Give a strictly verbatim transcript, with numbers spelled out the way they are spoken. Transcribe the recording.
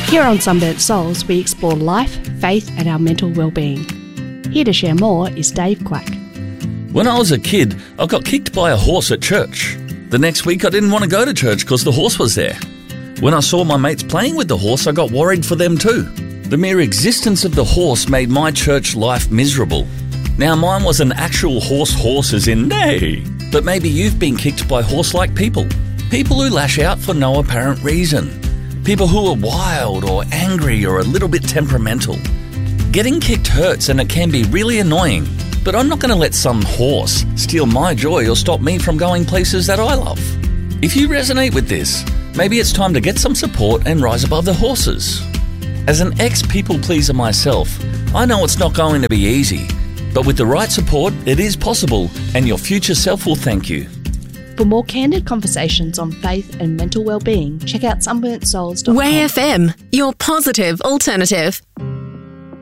Here on Sunburnt Souls, we explore life, faith and our mental well-being. Here to share more is Dave Quack. When I was a kid, I got kicked by a horse at church. The next week I didn't want to go to church because the horse was there. When I saw my mates playing with the horse, I got worried for them too. The mere existence of the horse made my church life miserable. Now mine was an actual horse horse as in nay. But maybe you've been kicked by horse-like people. People who lash out for no apparent reason. People who are wild or angry or a little bit temperamental. Getting kicked hurts and it can be really annoying. But I'm not going to let some horse steal my joy or stop me from going places that I love. If you resonate with this, maybe it's time to get some support and rise above the horses. As an ex-people pleaser myself, I know it's not going to be easy. But with the right support, it is possible and your future self will thank you. For more candid conversations on faith and mental well-being, check out sunburnt souls dot com. Way F M, your positive alternative.